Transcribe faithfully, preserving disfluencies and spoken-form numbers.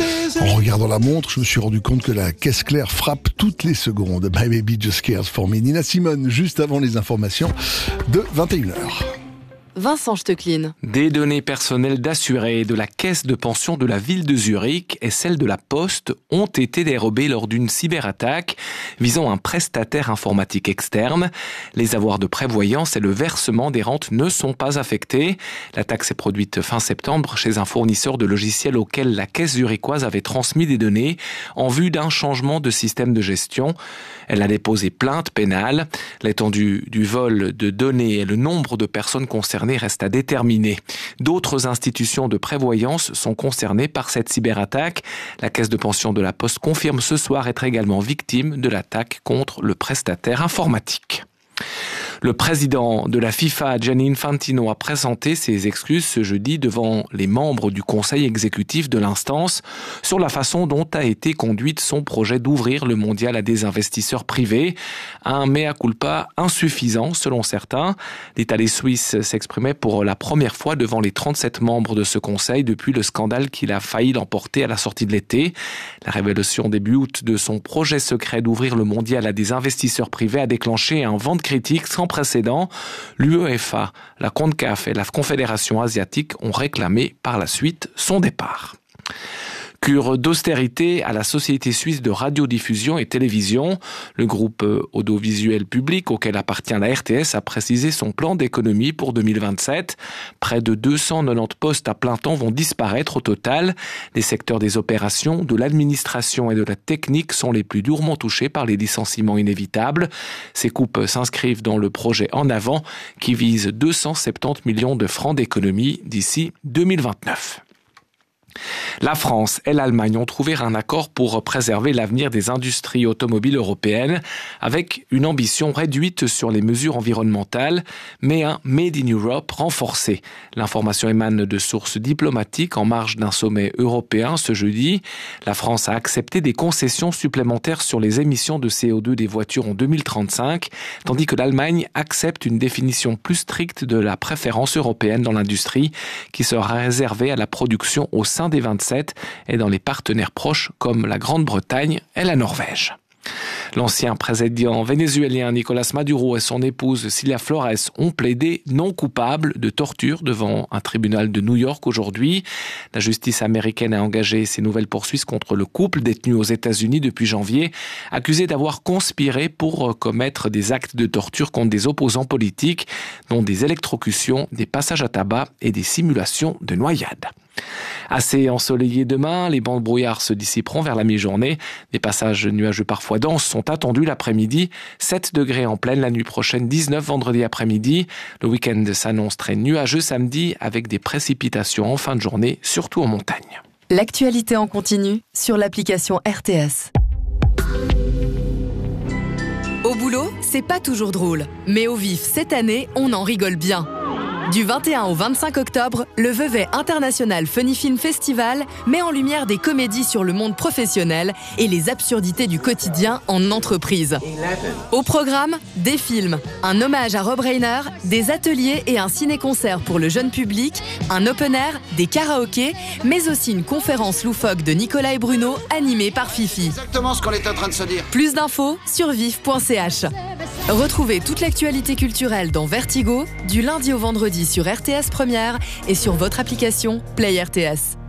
En regardant la montre, je me suis rendu compte que la caisse claire frappe toutes les secondes. My baby just cares for me. Nina Simone, juste avant les informations de vingt et une heures. Vincent Stecklin. Des données personnelles d'assurés de la caisse de pension de la ville de Zurich et celles de la Poste ont été dérobées lors d'une cyberattaque visant un prestataire informatique externe. Les avoirs de prévoyance et le versement des rentes ne sont pas affectés. L'attaque s'est produite fin septembre chez un fournisseur de logiciels auquel la caisse zurichoise avait transmis des données en vue d'un changement de système de gestion. Elle a déposé plainte pénale. L'étendue du vol de données et le nombre de personnes concernées reste à déterminer. D'autres institutions de prévoyance sont concernées par cette cyberattaque. La caisse de pension de la Poste confirme ce soir être également victime de l'attaque contre le prestataire informatique. Le président de la FIFA, Gianni Infantino, a présenté ses excuses ce jeudi devant les membres du conseil exécutif de l'instance sur la façon dont a été conduite son projet d'ouvrir le mondial à des investisseurs privés. Un mea culpa insuffisant selon certains. L'Italie suisse s'exprimait pour la première fois devant les trente-sept membres de ce conseil depuis le scandale qu'il a failli l'emporter à la sortie de l'été. La révélation début août de son projet secret d'ouvrir le mondial à des investisseurs privés a déclenché un vent de critiques sans précédent. L'UEFA, la CONCACAF et la Confédération asiatique ont réclamé par la suite son départ. Cure d'austérité à la Société suisse de radiodiffusion et télévision. Le groupe audiovisuel public auquel appartient la R T S a précisé son plan d'économie pour deux mille vingt-sept. Près de deux cent quatre-vingt-dix postes à plein temps vont disparaître au total. Les secteurs des opérations, de l'administration et de la technique sont les plus durement touchés par les licenciements inévitables. Ces coupes s'inscrivent dans le projet En Avant qui vise deux cent soixante-dix millions de francs d'économie d'ici deux mille vingt-neuf. La France et l'Allemagne ont trouvé un accord pour préserver l'avenir des industries automobiles européennes avec une ambition réduite sur les mesures environnementales, mais un Made in Europe renforcé. L'information émane de sources diplomatiques en marge d'un sommet européen ce jeudi. La France a accepté des concessions supplémentaires sur les émissions de C O deux des voitures en deux mille trente-cinq, tandis que l'Allemagne accepte une définition plus stricte de la préférence européenne dans l'industrie qui sera réservée à la production au sein des vingt-sept et dans les partenaires proches comme la Grande-Bretagne et la Norvège. L'ancien président vénézuélien Nicolás Maduro et son épouse Cilia Flores ont plaidé non coupables de torture devant un tribunal de New York aujourd'hui. La justice américaine a engagé ses nouvelles poursuites contre le couple détenu aux États-Unis depuis janvier, accusé d'avoir conspiré pour commettre des actes de torture contre des opposants politiques, dont des électrocutions, des passages à tabac et des simulations de noyade. Assez ensoleillé demain, les bancs de brouillard se dissiperont vers la mi-journée. Des passages nuageux parfois denses sont attendus l'après-midi. sept degrés en pleine la nuit prochaine, dix-neuf vendredi après-midi. Le week-end s'annonce très nuageux samedi avec des précipitations en fin de journée, surtout en montagne. L'actualité en continu sur l'application R T S. Au boulot, c'est pas toujours drôle. Mais au vif, cette année, on en rigole bien. Du vingt et un au vingt-cinq octobre, le Vevey International Funny Film Festival met en lumière des comédies sur le monde professionnel et les absurdités du quotidien en entreprise. Au programme, des films, un hommage à Rob Reiner, des ateliers et un ciné-concert pour le jeune public, un open air, des karaokés, mais aussi une conférence loufoque de Nicolas et Bruno animée par Fifi. Exactement ce qu'on est en train de se dire. Plus d'infos sur vif point c h. Retrouvez toute l'actualité culturelle dans Vertigo, du lundi au vendredi sur R T S Première et sur votre application Play R T S.